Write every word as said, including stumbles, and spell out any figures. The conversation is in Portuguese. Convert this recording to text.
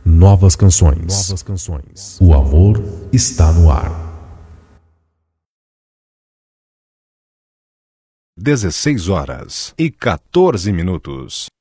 Novas canções. Novas canções. O amor está no ar. dezesseis horas e quatorze minutos.